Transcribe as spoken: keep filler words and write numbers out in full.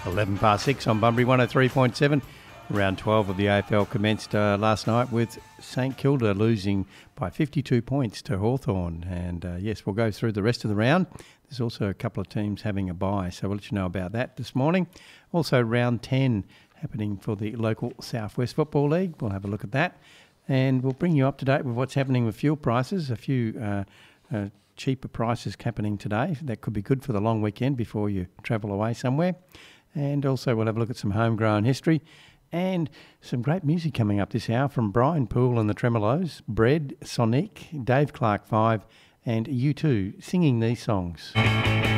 eleven past six on Bunbury one oh three point seven. Round twelve of the A F L commenced uh, last night with St Kilda losing by fifty-two points to Hawthorn. And uh, yes, we'll go through the rest of the round. There's also a couple of teams having a bye, so we'll let you know about that this morning. Also, round ten happening for the local South West Football League. We'll have a look at that. And we'll bring you up to date with what's happening with fuel prices. A few uh, uh, cheaper prices happening today. That could be good for the long weekend before you travel away somewhere. And also we'll have a look at some homegrown history and some great music coming up this hour from Brian Poole and the Tremolos, Bread, Sonic, Dave Clark five and U two singing these songs.